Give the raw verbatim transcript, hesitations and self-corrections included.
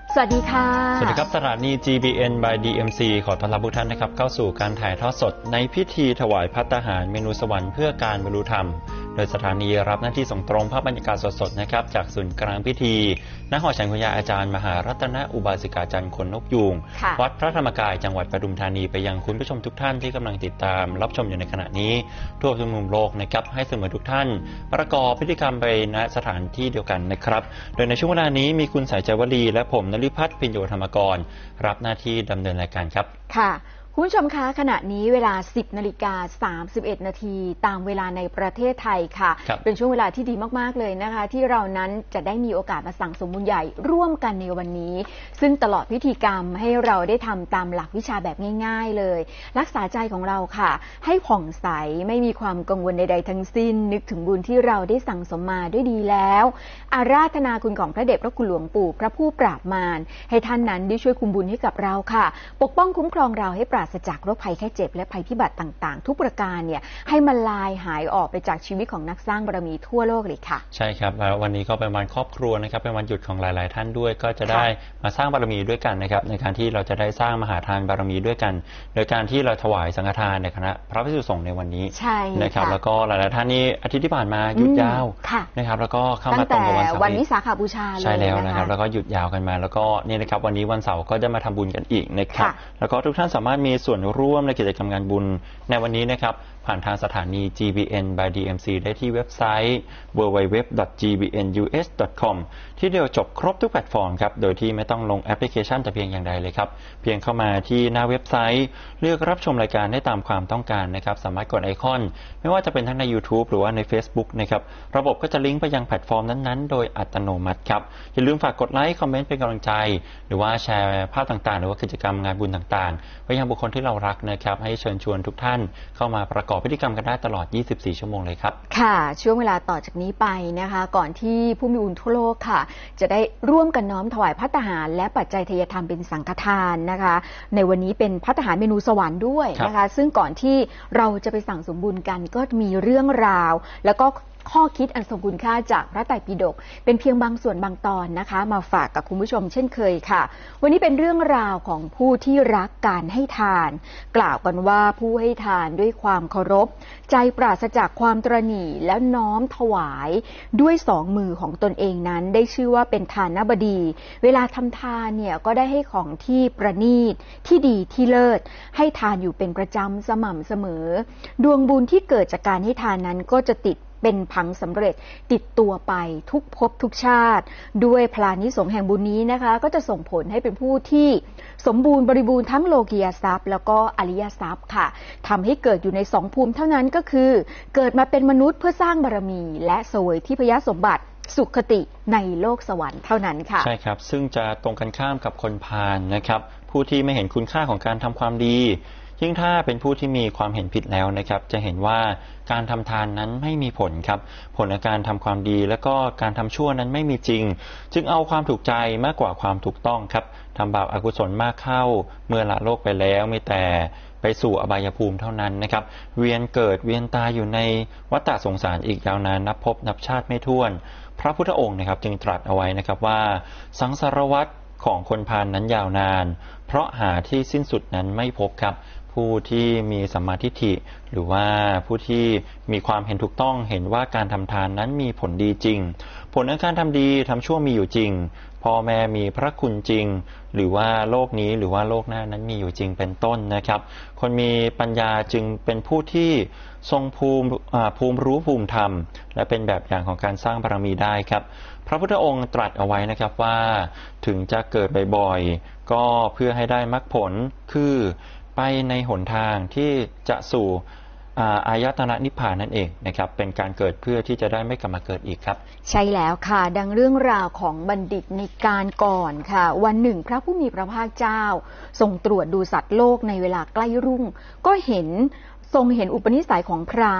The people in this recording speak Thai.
สวัสดีค่ะสวัสดีครับสถานี จี บี เอ็น by ดี เอ็ม ซี ขอต้อนรับทุกท่านนะครับเข้าสู่การถ่ายทอดสดในพิธีถวายภัตตาหารเมนูสวรรค์เพื่อการบรรลุธรรมโดยสถานีรับหน้าที่ส่งตรงภาพบรรยากาศสดๆนะครับจากศูนย์กลางพิธีณหอฉันคุณยาอาจารย์มหารัตนอุบาสิกาจารย์ขนนกยูงวัดพระธรรมกายจังหวัดปทุมธานีไปยังคุณผู้ชมทุกท่านที่กำลังติดตามรับชมอยู่ในขณะนี้ทั่วทุกมุมโลกนะครับให้เสมอทุกท่านประกอบพิธีกรรมไปณสถานที่เดียวกันนะครับโดยในช่วงเวลานี้มีคุณสายใจวลีและผมนฤพัฒน์พิญโยธรรมกรรับหน้าที่ดำเนินรายการครับค่ะคุณผู้ชมคะขณะนี้เวลา สิบนาฬิกาสามสิบเอ็ดนาทีตามเวลาในประเทศไทยค่ะเป็นช่วงเวลาที่ดีมากๆเลยนะคะที่เรานั้นจะได้มีโอกาสมาสั่งสมบุญใหญ่ร่วมกันในวันนี้ซึ่งตลอดพิธีกรรมให้เราได้ทำตามหลักวิชาแบบง่ายๆเลยรักษาใจของเราค่ะให้ผ่องใสไม่มีความกังวลใดๆทั้งสิ้นนึกถึงบุญที่เราได้สั่งสมมาด้วยดีแล้วอาราธนาคุณของพระเดชพระคุณหลวงปู่พระผู้ปราบมารให้ท่านนั้นได้ช่วยคุมบุญให้กับเราค่ะปกป้องคุ้มครองเราให้ปราศจากโรคภัยไข้เจ็บและภัยพิบัติต่างๆทุกประการเนี่ยให้มันลายหายออกไปจากชีวิตของนักสร้างบารมีทั่วโลกเลยค่ะใช่ครับวันนี้ก็เป็นวันครอบครัวนะครับเป็นวันหยุดของหลายๆท่านด้วยก็จะได้มาสร้างบารมีด้วยกันนะครับในการที่เราจะได้สร้างมหาทานบารมีด้วยกันโดยการที่เราถวายสังฆทานในคณะพระภิกษุสงฆ์ในวันนี้ใช่นะครับแล้วก็หลายๆท่านนี่อาทิตย์ที่ผ่านมาหยุดยาวนะครับแล้วก็เข้ามาตรงกับวันเสาร์วันวิสาขบูชาเลยใช่แล้วนะครับแล้วก็หยุดยาวกันมาแล้วก็นี่นะครับวันนี้วันเสาร์ก็จะมาทำบุญกันอีกนะครับแล้วก็ทุกท่านสามารถมีส่วนร่วมในกิจกรรมงานบุญในวันนี้นะครับผ่านทางสถานี จี บี เอ็น by ดี เอ็ม ซี ได้ที่เว็บไซต์ ดับเบิลยู ดับเบิลยู ดับเบิลยู ดอท จี บี เอ็น ยู เอส ดอท คอม ที่เดียวจบครบทุกแพลตฟอร์มครับโดยที่ไม่ต้องลงแอปพลิเคชันแต่เพียงอย่างใดเลยครับเพียงเข้ามาที่หน้าเว็บไซต์เลือกรับชมรายการได้ตามความต้องการนะครับสามารถกดไอคอนไม่ว่าจะเป็นทั้งใน YouTube หรือว่าใน Facebook นะครับระบบก็จะลิงก์ไปยังแพลตฟอร์มนั้นๆโดยอัตโนมัติครับอย่าลืมฝากกดไลค์คอมเมนต์เป็นกำลังใจหรือว่าแชร์ภาพต่างๆหรือว่ากิจกรรมงานบุญต่างๆไปยังบุคคลที่เรารักนะครับให้เชิญชวนทุกท่านเข้ามาประกอบพิธีกรรมกันได้ตลอดยี่สิบสี่ชั่วโมงเลยครับค่ะช่วงเวลาต่อจากนี้ไปนะคะก่อนที่ผู้มีบุญทั่วโลกค่ะจะได้ร่วมกันน้อมถวายภัตตาหารและปัจจัยทายธรรมเป็นสังฆทานนะคะในวันนี้เป็นภัตตาหารเมนูสวรรค์ด้วยนะคะซึ่งก่อนที่เราจะไปสั่งสมบุญกันก็มีเรื่องราวแล้วก็ข้อคิดอันทรงคุณค่าจากพระไตรปิฎกเป็นเพียงบางส่วนบางตอนนะคะมาฝากกับคุณผู้ชมเช่นเคยค่ะวันนี้เป็นเรื่องราวของผู้ที่รักการให้ทานกล่าวกันว่าผู้ให้ทานด้วยความเคารพใจปราศจากความตระหนี่แล้วน้อมถวายด้วยสองมือของตนเองนั้นได้ชื่อว่าเป็นทานบดีเวลาทำทานเนี่ยก็ได้ให้ของที่ประณีตที่ดีที่เลิศให้ทานอยู่เป็นประจำสม่ำเสมอดวงบุญที่เกิดจากการให้ทานนั้นก็จะติดเป็นผังสำเร็จติดตัวไปทุกภพทุกชาติด้วยพลานิสงส์แห่งบุญนี้นะคะก็จะส่งผลให้เป็นผู้ที่สมบูรณ์บริบูรณ์ทั้งโลกียทรัพย์แล้วก็อริยทรัพย์ค่ะทำให้เกิดอยู่ในสองภูมิเท่านั้นก็คือเกิดมาเป็นมนุษย์เพื่อสร้างบารมีและเสวยที่พยสมบัติสุขติในโลกสวรรค์เท่านั้นค่ะใช่ครับซึ่งจะตรงกันข้ามกับคนพาลนะครับผู้ที่ไม่เห็นคุณค่าของการทำความดียิ่งถ้าเป็นผู้ที่มีความเห็นผิดแล้วนะครับจะเห็นว่าการทำทานนั้นไม่มีผลครับผลในการทำความดีและก็การทำชั่วนั้นไม่มีจริงจึงเอาความถูกใจมากกว่าความถูกต้องครับทำบาปอกุศลมากเข้าเมื่อละโลกไปแล้วมีแต่ไปสู่อบายภูมิเท่านั้นนะครับเวียนเกิดเวียนตายอยู่ในวัฏฏะสงสารอีกยาวนานนับพบนับชาติไม่ถ้วนพระพุทธองค์นะครับจึงตรัสเอาไว้นะครับว่าสังสารวัฏของคนพาลนั้นยาวนานเพราะหาที่สิ้นสุดนั้นไม่พบครับผู้ที่มีสัมมาทิฏฐิหรือว่าผู้ที่มีความเห็นถูกต้องเห็นว่าการทำทานนั้นมีผลดีจริงผลในการทำดีทำชั่วมีอยู่จริงพ่อแม่มีพระคุณจริงหรือว่าโลกนี้หรือว่าโลกหน้านั้นมีอยู่จริงเป็นต้นนะครับคนมีปัญญาจึงเป็นผู้ที่ทรงภูมิภูมิรู้ภูมิธรรมและเป็นแบบอย่างของการสร้างบารมีได้ครับพระพุทธองค์ตรัสเอาไว้นะครับว่าถึงจะเกิดบ่อยๆก็เพื่อให้ได้มรรคผลคือไปในหนทางที่จะสู่อายตนะนิพพานนั่นเองนะครับเป็นการเกิดเพื่อที่จะได้ไม่กลับมาเกิดอีกครับใช่แล้วค่ะดังเรื่องราวของบัณฑิตในการก่อนค่ะวันหนึ่งพระผู้มีพระภาคเจ้าทรงตรวจดูสัตว์โลกในเวลาใกล้รุ่งก็เห็นทรงเห็นอุปนิสัยของพราหมณ์